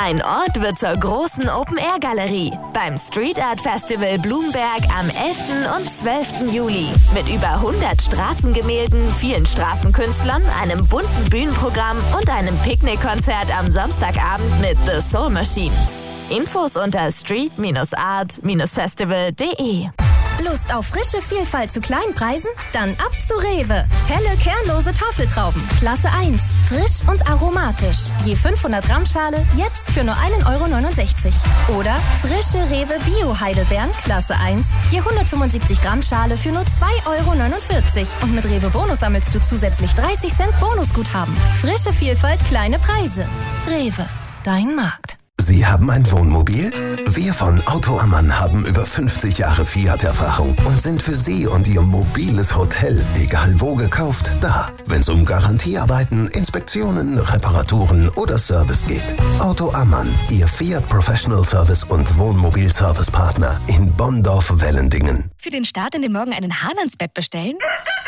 Ein Ort wird zur großen Open-Air-Galerie beim Street Art Festival Blumberg am 11. und 12. Juli. Mit über 100 Straßengemälden, vielen Straßenkünstlern, einem bunten Bühnenprogramm und einem Picknickkonzert am Samstagabend mit The Soul Machine. Infos unter street-art-festival.de. Lust auf frische Vielfalt zu kleinen Preisen? Dann ab zu Rewe. Helle, kernlose Tafeltrauben, Klasse 1. Frisch und aromatisch. Je 500 Gramm Schale, jetzt für nur 1,69 €. Oder frische Rewe Bio-Heidelbeeren, Klasse 1. Je 175 Gramm Schale für nur 2,49 €. Und mit Rewe Bonus sammelst du zusätzlich 30 Cent Bonusguthaben. Frische Vielfalt, kleine Preise. Rewe, dein Markt. Sie haben ein Wohnmobil? Wir von Auto Ammann haben über 50 Jahre Fiat-Erfahrung und sind für Sie und Ihr mobiles Hotel, egal wo gekauft, da. Wenn es um Garantiearbeiten, Inspektionen, Reparaturen oder Service geht. Auto Ammann, Ihr Fiat Professional Service und Wohnmobil-Service-Partner in Bonndorf-Wellendingen. Für den Start in den Morgen einen Hahn ans Bett bestellen?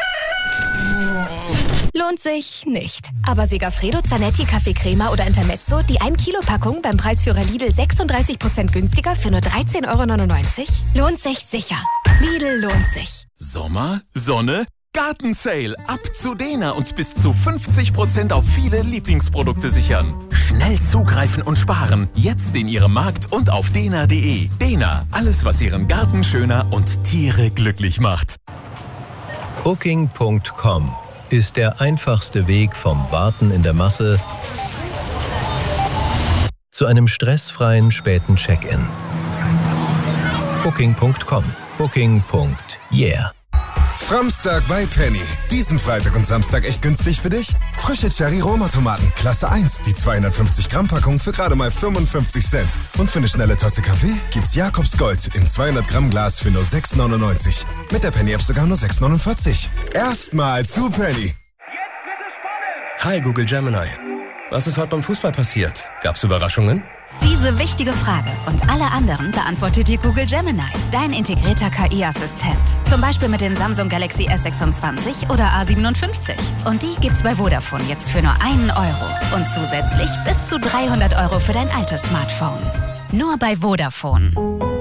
Lohnt sich nicht. Aber Segafredo, Zanetti, Kaffee Crema oder Intermezzo, die 1-Kilo-Packung beim Preisführer Lidl 36% günstiger für nur 13,99 €? Lohnt sich sicher. Lidl lohnt sich. Sommer, Sonne, Gartensale. Ab zu Dena und bis zu 50% auf viele Lieblingsprodukte sichern. Schnell zugreifen und sparen. Jetzt in Ihrem Markt und auf dena.de. Dena, alles was Ihren Garten schöner und Tiere glücklich macht. Booking.com ist der einfachste Weg vom Warten in der Masse zu einem stressfreien späten Check-in. Booking.com. Booking.yeah. Framstag bei Penny. Diesen Freitag und Samstag echt günstig für dich? Frische Cherry-Roma-Tomaten, Klasse 1, die 250 Gramm Packung für gerade mal 55 Cent. Und für eine schnelle Tasse Kaffee gibt's Jakobs Gold im 200 Gramm Glas für nur 6,99. Mit der Penny-App sogar nur 6,49. Erstmal zu Penny. Jetzt wird es spannend. Hi Google Gemini. Was ist heute beim Fußball passiert? Gab's Überraschungen? Diese wichtige Frage und alle anderen beantwortet dir Google Gemini, dein integrierter KI-Assistent. Zum Beispiel mit dem Samsung Galaxy S26 oder A57. Und die gibt's bei Vodafone jetzt für nur 1 € und zusätzlich bis zu 300 € für dein altes Smartphone. Nur bei Vodafone.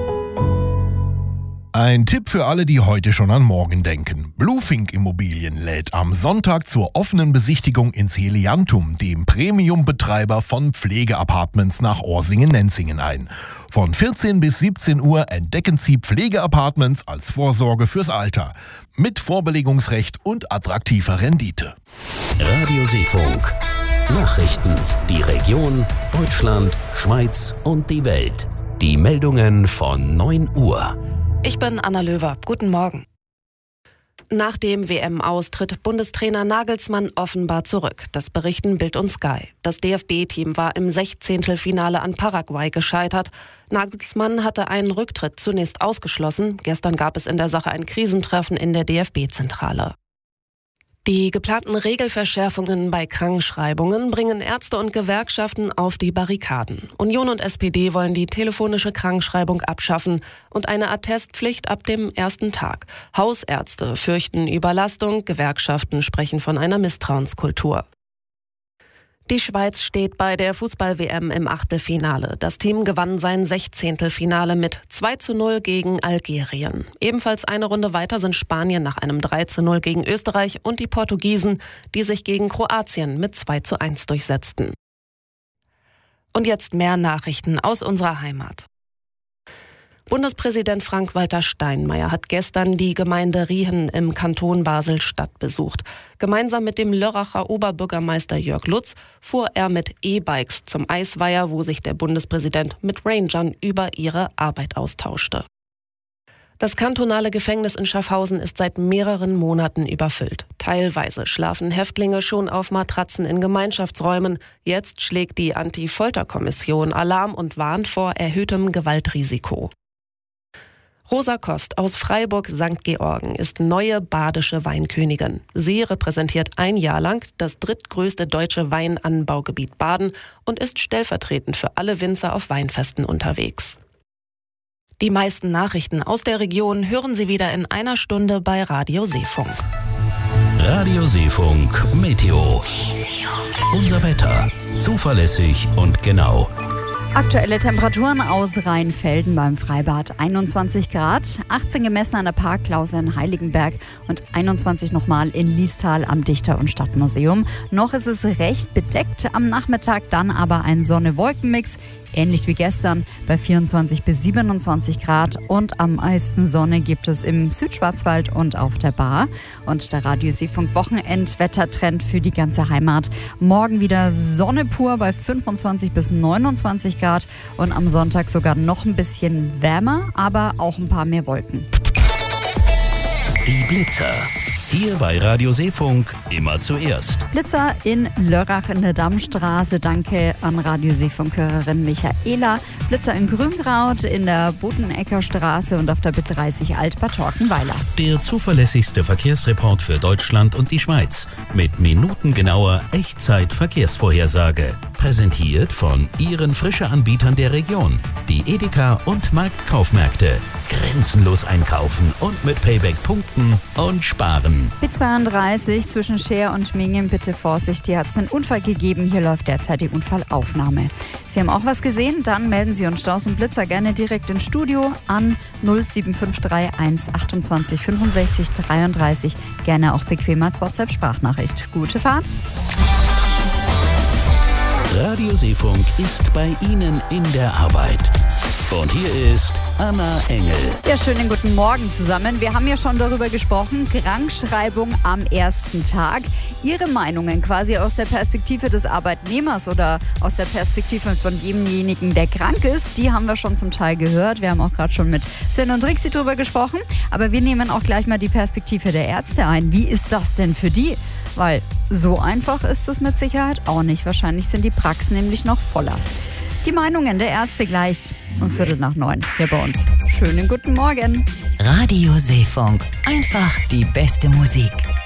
Ein Tipp für alle, die heute schon an morgen denken. Bluefink Immobilien lädt am Sonntag zur offenen Besichtigung ins Heliantum, dem Premium-Betreiber von Pflegeapartments nach Orsingen-Nenzingen ein. Von 14 bis 17 Uhr entdecken Sie Pflegeapartments als Vorsorge fürs Alter. Mit Vorbelegungsrecht und attraktiver Rendite. Radio Seefunk. Nachrichten. Die Region, Deutschland, Schweiz und die Welt. Die Meldungen von 9 Uhr. Ich bin Anna Löwer. Guten Morgen. Nach dem WM-Aus tritt Bundestrainer Nagelsmann offenbar zurück. Das berichten Bild und Sky. Das DFB-Team war im 16. Finale an Paraguay gescheitert. Nagelsmann hatte einen Rücktritt zunächst ausgeschlossen. Gestern gab es in der Sache ein Krisentreffen in der DFB-Zentrale. Die geplanten Regelverschärfungen bei Krankschreibungen bringen Ärzte und Gewerkschaften auf die Barrikaden. Union und SPD wollen die telefonische Krankschreibung abschaffen und eine Attestpflicht ab dem ersten Tag. Hausärzte fürchten Überlastung, Gewerkschaften sprechen von einer Misstrauenskultur. Die Schweiz steht bei der Fußball-WM im Achtelfinale. Das Team gewann sein 16. Finale mit 2:0 gegen Algerien. Ebenfalls eine Runde weiter sind Spanien nach einem 3:0 gegen Österreich und die Portugiesen, die sich gegen Kroatien mit 2:1 durchsetzten. Und jetzt mehr Nachrichten aus unserer Heimat. Bundespräsident Frank-Walter Steinmeier hat gestern die Gemeinde Riehen im Kanton Basel-Stadt besucht. Gemeinsam mit dem Lörracher Oberbürgermeister Jörg Lutz fuhr er mit E-Bikes zum Eisweiher, wo sich der Bundespräsident mit Rangern über ihre Arbeit austauschte. Das kantonale Gefängnis in Schaffhausen ist seit mehreren Monaten überfüllt. Teilweise schlafen Häftlinge schon auf Matratzen in Gemeinschaftsräumen. Jetzt schlägt die Anti-Folter-Kommission Alarm und warnt vor erhöhtem Gewaltrisiko. Rosa Kost aus Freiburg-St. Georgen ist neue badische Weinkönigin. Sie repräsentiert ein Jahr lang das drittgrößte deutsche Weinanbaugebiet Baden und ist stellvertretend für alle Winzer auf Weinfesten unterwegs. Die meisten Nachrichten aus der Region hören Sie wieder in einer Stunde bei Radio Seefunk. Radio Seefunk Meteo. Unser Wetter. Zuverlässig und genau. Aktuelle Temperaturen aus Rheinfelden beim Freibad 21 Grad, 18 gemessen an der Parkklause in Heiligenberg und 21 nochmal in Liestal am Dichter- und Stadtmuseum. Noch ist es recht bedeckt, am Nachmittag dann aber ein Sonne-Wolken-Mix, ähnlich wie gestern bei 24 bis 27 Grad und am meisten Sonne gibt es im Südschwarzwald und auf der Bar. Und der Radio Seefunk Wochenendwettertrend für die ganze Heimat. Morgen wieder Sonne pur bei 25 bis 29 Grad und am Sonntag sogar noch ein bisschen wärmer, aber auch ein paar mehr Wolken. Die Blitzer. Hier bei Radio Seefunk immer zuerst. Blitzer in Lörrach in der Dammstraße. Danke an Radio Seefunk-Hörerin Michaela. Blitzer in Grünkraut in der Bodenecker Straße und auf der BIT 30 Altbad Torkenweiler. Der zuverlässigste Verkehrsreport für Deutschland und die Schweiz. Mit minutengenauer Echtzeit-Verkehrsvorhersage. Präsentiert von Ihren Frische-Anbietern der Region. Die Edeka und Marktkaufmärkte. Grenzenlos einkaufen und mit Payback punkten und sparen. BIT 32 zwischen Scheer und Mingen, bitte Vorsicht, hier hat es einen Unfall gegeben. Hier läuft derzeit die Unfallaufnahme. Sie haben auch was gesehen? Dann melden Sie uns Staus und Blitzer gerne direkt ins Studio an 07531 28 65 33. Gerne auch bequem als WhatsApp-Sprachnachricht. Gute Fahrt! Radio Seefunk ist bei Ihnen in der Arbeit. Und hier ist Anna Engel. Ja, schönen guten Morgen zusammen. Wir haben ja schon darüber gesprochen, Krankschreibung am ersten Tag. Ihre Meinungen quasi aus der Perspektive des Arbeitnehmers oder aus der Perspektive von demjenigen, der krank ist, die haben wir schon zum Teil gehört. Wir haben auch gerade schon mit Sven und Rixi drüber gesprochen. Aber wir nehmen auch gleich mal die Perspektive der Ärzte ein. Wie ist das denn für die? Weil so einfach ist es mit Sicherheit auch nicht. Wahrscheinlich sind die Praxen nämlich noch voller. Die Meinungen der Ärzte gleich um 8:45 hier bei uns. Schönen guten Morgen. Radio Seefunk. Einfach die beste Musik.